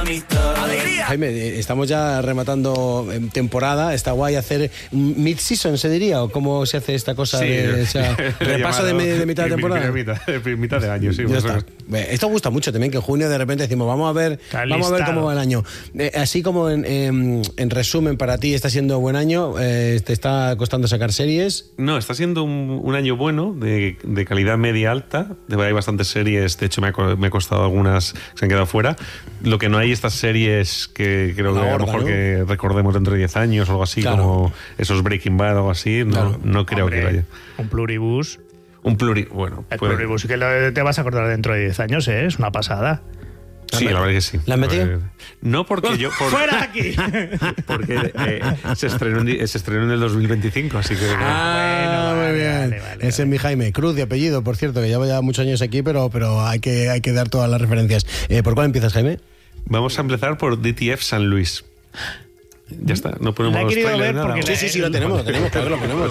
Jaime, estamos ya rematando temporada. Está guay hacer mid-season, ¿se diría? ¿O cómo se hace esta cosa? Sí, repaso de mitad de temporada. Mitad de año, sí. Ya está. Esto gusta mucho también, que en junio de repente decimos, vamos a ver cómo va el año. Así como en resumen, para ti está siendo buen año. ¿Te está costando sacar series? No, está siendo un año bueno, de calidad media alta. Hay bastantes series, de hecho me ha costado algunas que se han quedado fuera. Lo que no hay estas series que creo que a lo mejor, ¿no?, que recordemos dentro de 10 años o algo así, claro, como esos Breaking Bad o algo así, no creo que haya. Un pluribus. Bueno. El pluribus que te vas a acordar dentro de 10 años, ¿eh? Es una pasada. Sí, la verdad que sí. ¿La has metido? No, porque yo... ¡Fuera de aquí! Porque se estrenó en el 2025, así que... bueno, muy bien. Vale. Ese es mi Jaime Cruz, de apellido, por cierto, que lleva ya muchos años aquí, pero hay que dar todas las referencias. ¿Por cuál empiezas, Jaime? Vamos a empezar por DTF San Luis. Ya está, no ponemos la he querido ver nada. porque Sí, lo tenemos, claro que lo ponemos.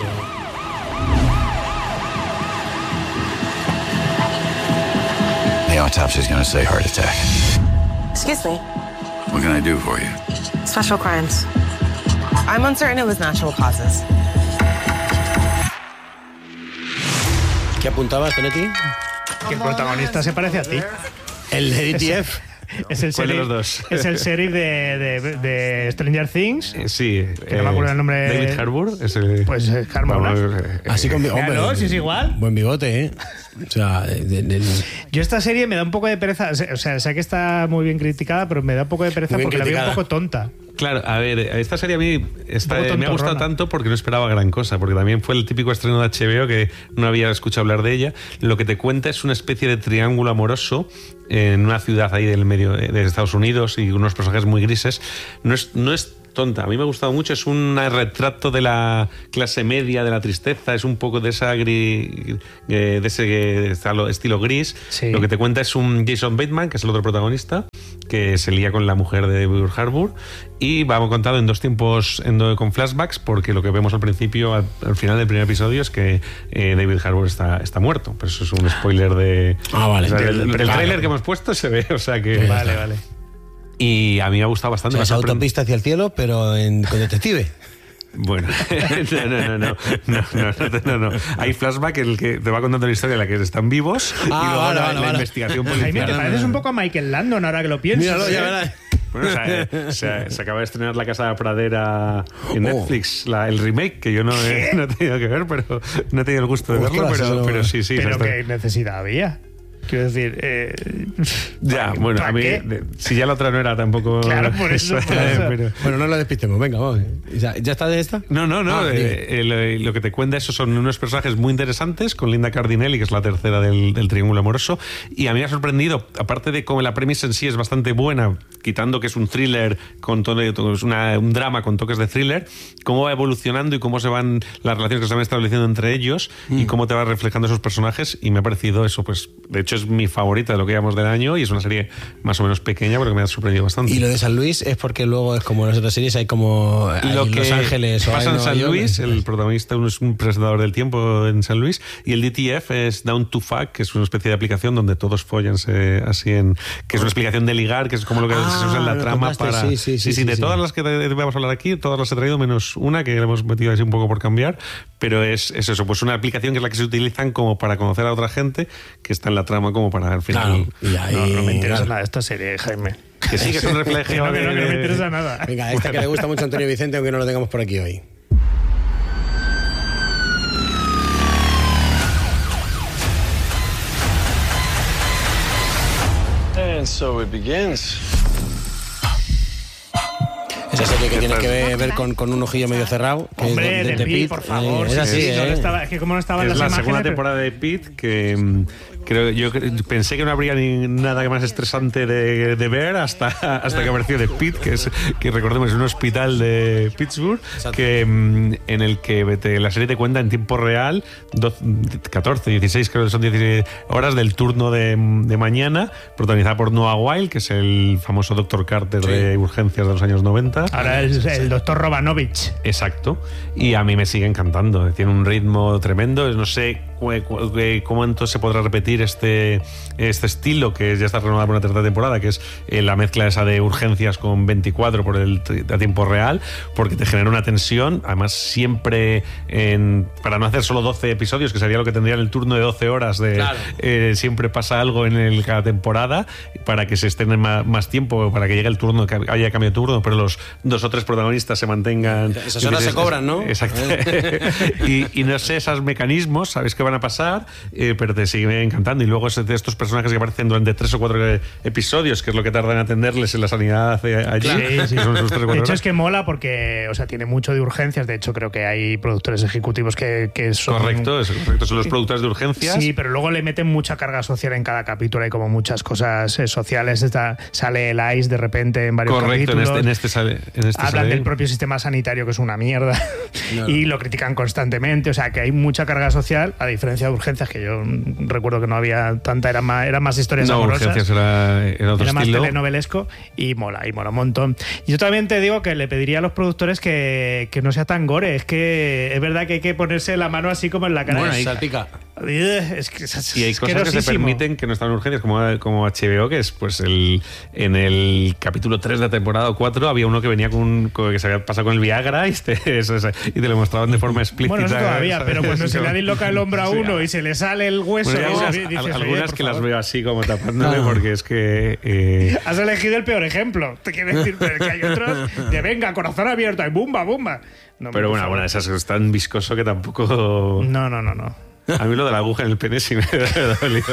The autopsy is going to say heart attack. Excuse me. What can I do for you? Special crimes. I'm uncertain it was natural causes. ¿Qué apuntabas, Tonetti? Que el protagonista se parece a ti. El de DTF. Es el ¿Cuál de sheriff, los dos? Es el sheriff de Stranger Things. Sí. Que no me acuerdo el nombre. David Harbour. Pues Harbour. Así con hombre, claro, si es igual. Buen bigote, ¿eh? O sea, yo esta serie me da un poco de pereza. O sea, sé que está muy bien criticada, pero me da un poco de pereza porque la veo un poco tonta. Claro, a ver, esta serie a mí me ha gustado tanto porque no esperaba gran cosa, porque también fue el típico estreno de HBO que no había escuchado hablar de ella. Lo que te cuenta es una especie de triángulo amoroso en una ciudad ahí del medio de Estados Unidos y unos personajes muy grises. No es tonta, a mí me ha gustado mucho, es un retrato de la clase media, de la tristeza, es un poco de ese estilo gris. Sí. Lo que te cuenta es un Jason Bateman, que es el otro protagonista, que se lía con la mujer de David Harbour, y vamos contado en dos tiempos con flashbacks, porque lo que vemos al principio, al final del primer episodio, es que David Harbour está muerto, pero eso es un spoiler de... vale. O sea, el tráiler que hemos puesto se ve, o sea que... Vale. Y a mí me ha gustado bastante. O sea, es autopista hacia el cielo, pero con detective. Bueno, no. Hay flashback en el que te va contando la historia en la que están vivos y luego la investigación policial. Jaime, te pareces un poco a Michael Landon ahora que lo piensas. Míralo, ya verás. Bueno, se acaba de estrenar La Casa de la Pradera en Netflix, el remake, que yo no he tenido que ver, pero no he tenido el gusto de verlo, pero sí. Pero qué necesidad había. Quiero decir, ya, bueno, a mí, si ya la otra no era tampoco. Claro, por eso. Pero... Bueno, no la despistemos, venga, vamos. ¿Ya está de esta? No. Lo que te cuenta eso son unos personajes muy interesantes, con Linda Cardinelli, que es la tercera del triángulo amoroso, y a mí me ha sorprendido, aparte de cómo la premisa en sí es bastante buena, quitando que es un thriller, es un drama con toques de thriller, cómo va evolucionando y cómo se van las relaciones que se van estableciendo entre ellos y cómo te va reflejando esos personajes, y me ha parecido eso, pues, de hecho es mi favorita de lo que llevamos del año y es una serie más o menos pequeña pero que me ha sorprendido bastante. Y lo de San Luis es porque luego es como en las otras series, hay como lo que Los Ángeles o pasa en San Luis, el protagonista es un presentador del tiempo en San Luis, y el DTF es Down to Fuck, que es una especie de aplicación donde todos follan así que es una explicación de ligar, que es como lo que se usa en la trama para... Sí, de todas las que vamos a hablar aquí, todas las he traído menos una que le hemos metido así un poco por cambiar, pero es eso, pues una aplicación que es la que se utilizan como para conocer a otra gente que está en la trama, como para al final... Claro, no me interesa nada esta serie, Jaime. Que sí, que es un reflejo no me interesa nada. Venga, esta que le gusta mucho a Antonio Vicente, aunque no lo tengamos por aquí hoy. And so it begins. Esa serie que tiene que ver con un ojillo medio cerrado. Que hombre, es de Pitt, por favor. Es así, es que como no estaba en las la imágenes, segunda temporada de Pitt, que yo pensé que no habría nada más estresante de ver hasta que apareció The Pitt, que recordemos es un hospital de Pittsburgh, en el que la serie te cuenta en tiempo real 14, 16, creo que son 16 horas del turno de mañana, protagonizada por Noah Wyle, que es el famoso Dr. Carter de urgencias de los años 90. Ahora es el Dr. Romanovich. Exacto. Y a mí me sigue encantando. Tiene un ritmo tremendo. No sé cuánto se podrá repetir este estilo, que ya está renovado por una tercera temporada, que es la mezcla esa de urgencias con 24 a tiempo real, porque te genera una tensión, además siempre para no hacer solo 12 episodios, que sería lo que tendría el turno de 12 horas claro. Siempre pasa algo en cada temporada para que se estén más tiempo, para que llegue el turno, que haya cambio de turno, pero los 2 o 3 protagonistas se mantengan. Esas horas se cobran, ¿no? Exacto. y no sé, esos mecanismos, sabes que van a pasar, pero te sigue encantando. Y luego de estos personajes que aparecen durante 3 o 4 episodios, que es lo que tardan en atenderles en la sanidad allí. Sí. Son sus 3 o 4 de hecho, horas. Es que mola porque, o sea, tiene mucho de urgencias. De hecho, creo que hay productores ejecutivos que son... Correcto, son los productores de urgencias. Sí, pero luego le meten mucha carga social en cada capítulo. Hay como muchas cosas sociales. Sale el ICE de repente en varios capítulos. Hablan del propio sistema sanitario, que es una mierda. No. Y lo critican constantemente. O sea, que hay mucha carga social, a diferencia de urgencias, que yo recuerdo que no había tanta, eran más historias amorosas. Urgencias era otro era más estilo. telenovelesco y mola un montón. Y yo también te digo que le pediría a los productores que no sea tan gore. Es que es verdad que hay que ponerse la mano así como en la cara. Bueno, salpica. Es que es y hay cosas que se permiten que no están en urgencias, como HBO, que es pues en el capítulo 3 de la temporada 4 había uno que venía que se había pasado con el Viagra y te lo mostraban de forma explícita. Bueno, eso todavía, pero cuando se le disloca el hombro a uno y se le sale el hueso... Bueno, algunas que las veo así como tapándome porque es que... Has elegido el peor ejemplo. Te quiero decir, pero que hay otros de venga, corazón abierto y bumba. No, pero bueno, esas es tan viscoso que tampoco... No. A mí lo de la aguja en el pene sí me ha dolido.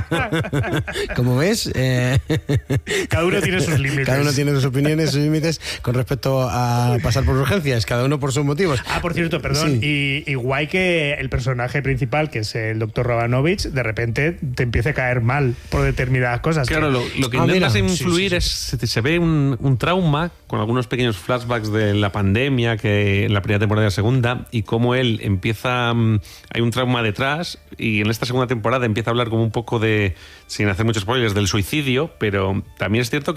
Como ves, cada uno tiene sus límites. Cada uno tiene sus opiniones, sus límites con respecto a pasar por urgencias, cada uno por sus motivos. Por cierto, perdón, sí. y guay que el personaje principal, que es el Dr. Romanovich, de repente te empiece a caer mal por determinadas cosas. Claro, lo que intentas influir es, se ve un trauma con algunos pequeños flashbacks de la pandemia que en la primera temporada y la segunda, y cómo él empieza, hay un trauma detrás, y en esta segunda temporada empieza a hablar como un poco de, sin hacer muchos spoilers, del suicidio, pero también es cierto que